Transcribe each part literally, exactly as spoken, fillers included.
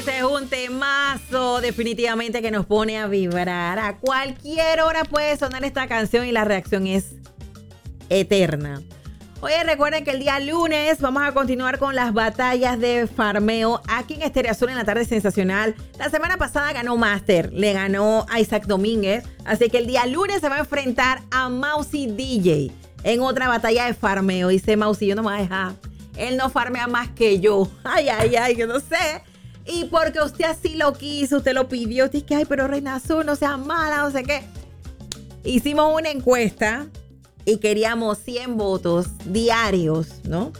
Este es un temazo definitivamente que nos pone a vibrar. A cualquier hora puede sonar esta canción y la reacción es eterna. Oye, recuerden que el día lunes vamos a continuar con las batallas de farmeo aquí en Estéreo Azul en la tarde sensacional. La semana pasada ganó Master, le ganó a Isaac Domínguez. Así que el día lunes se va a enfrentar a Mousy D J en otra batalla de farmeo. Dice Mousy, yo no me voy a dejar. Él no farmea más que yo. Ay, ay, ay, yo no sé. Y porque usted así lo quiso, usted lo pidió. Usted dice, ay, pero Reina Azul, no seas mala, no sé qué. Hicimos una encuesta y queríamos cien votos diarios, ¿no?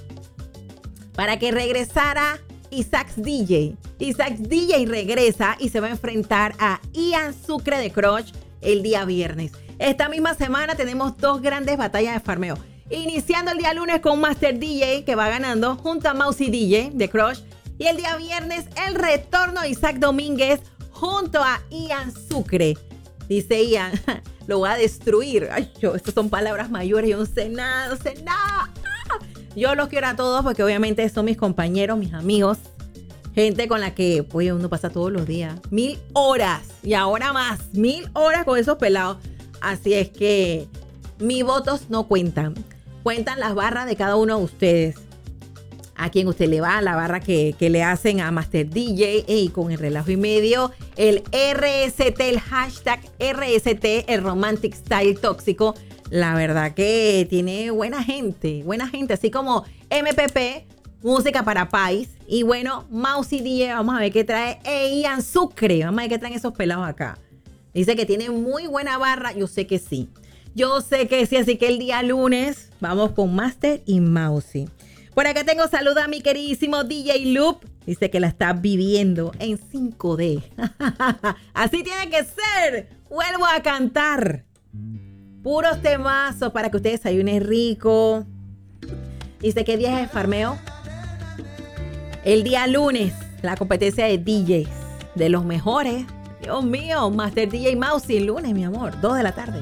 Para que regresara Isaac D J. Isaac D J regresa y se va a enfrentar a Ian Sucre de Crush el día viernes. Esta misma semana tenemos dos grandes batallas de farmeo. Iniciando el día lunes con Master D J, que va ganando, junto a Mousy D J de Crush. Y el día viernes, el retorno de Isaac Domínguez junto a Ian Sucre. Dice Ian, lo voy a destruir. Ay, yo, estas son palabras mayores, yo no sé nada, no sé nada. Yo los quiero a todos porque obviamente son mis compañeros, mis amigos. Gente con la que pues, uno pasa todos los días. Mil horas y ahora más. Mil horas con esos pelados. Así es que mis votos no cuentan. Cuentan las barras de cada uno de ustedes. A quien usted le va, la barra que, que le hacen a Master D J y con el relajo y medio, el R S T, el hashtag R S T, el Romantic Style Tóxico. La verdad que tiene buena gente, buena gente, así como M P P, música para pais. Y bueno, Mousy D J, vamos a ver qué trae. E Ian Sucre, vamos a ver qué traen esos pelados acá. Dice que tiene muy buena barra, yo sé que sí. Yo sé que sí, así que el día lunes vamos con Master y Mousy. Por acá tengo salud a mi queridísimo D J Loop. Dice que la está viviendo en cinco D. Así tiene que ser. Vuelvo a cantar. Puros temazos para que ustedes desayunen rico. Dice que día es el farmeo. El día lunes, la competencia de D Js. De los mejores. Dios mío, Master D J Mousy el lunes, mi amor. dos de la tarde.